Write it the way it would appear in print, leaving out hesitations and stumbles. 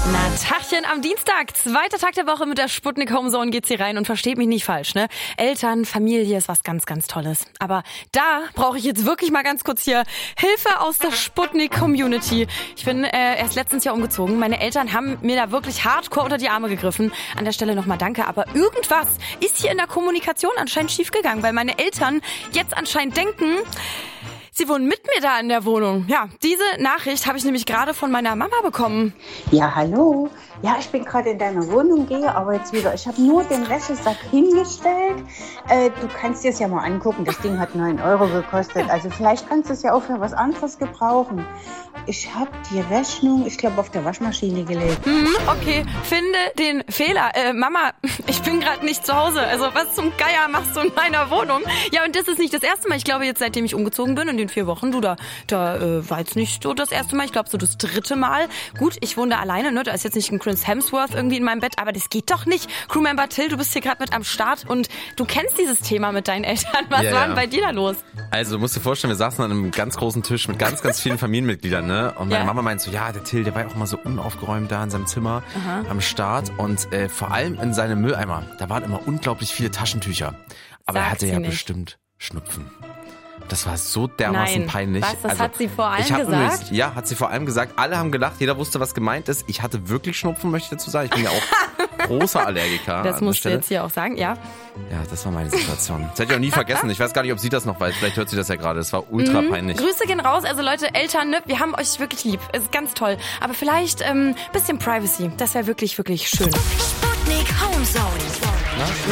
Na, Tachchen am Dienstag, zweiter Tag der Woche mit der Sputnik Homezone geht's hier rein und versteht mich nicht falsch, ne? Eltern, Familie ist was ganz, ganz Tolles. Aber da brauche ich jetzt wirklich mal ganz kurz hier Hilfe aus der Sputnik Community. Ich bin erst letztens Jahr umgezogen. Meine Eltern haben mir da wirklich hardcore unter die Arme gegriffen. An der Stelle nochmal danke. Aber irgendwas ist hier in der Kommunikation anscheinend schiefgegangen, weil meine Eltern jetzt anscheinend denken, sie wohnen mit mir da in der Wohnung. Ja, diese Nachricht habe ich nämlich gerade von meiner Mama bekommen. Ja, hallo. Ja, ich bin gerade in deiner Wohnung, gehe aber jetzt wieder. Ich habe nur den Wäschesack hingestellt. Du kannst dir es ja mal angucken. Das Ding hat 9 € gekostet. Also vielleicht kannst du es ja auch für was anderes gebrauchen. Ich habe die Rechnung, ich glaube, auf der Waschmaschine gelegt. Okay, finde den Fehler. Mama, ich bin gerade nicht zu Hause. Also was zum Geier machst du in meiner Wohnung? Ja, und das ist nicht das erste Mal. Ich glaube, jetzt seitdem ich umgezogen bin, in den 4 Wochen, da war jetzt nicht so das erste Mal. Ich glaube, so das 3. Mal. Gut, ich wohne da alleine, ne? Da ist jetzt nicht ein Chris Hemsworth irgendwie in meinem Bett, aber das geht doch nicht. Crewmember Till, du bist hier gerade mit am Start und du kennst dieses Thema mit deinen Eltern. Was war denn bei dir da los? Also, du musst dir vorstellen, wir saßen an einem ganz großen Tisch mit ganz, ganz vielen Familienmitgliedern, ne? Und meine Mama meint so, ja, der Till, der war ja auch immer so unaufgeräumt da in seinem Zimmer am Start und vor allem in seinem Mülleimer, da waren immer unglaublich viele Taschentücher. Aber er hatte ja bestimmt Schnupfen. Das war so dermaßen peinlich. Was, das hat sie vor allem gesagt? Ja, hat sie vor allem gesagt. Alle haben gelacht, jeder wusste, was gemeint ist. Ich hatte wirklich Schnupfen, möchte ich dazu sagen. Ich bin ja auch großer Allergiker. Das musst du jetzt hier auch sagen, ja. Ja, das war meine Situation. Das hätte ich auch nie vergessen. Ich weiß gar nicht, ob sie das noch weiß. Vielleicht hört sie das ja gerade. Das war ultra peinlich. Grüße gehen raus. Also Leute, Eltern, ne, wir haben euch wirklich lieb. Es ist ganz toll. Aber vielleicht bisschen Privacy. Das wäre wirklich, wirklich schön. Sputnik Homezone.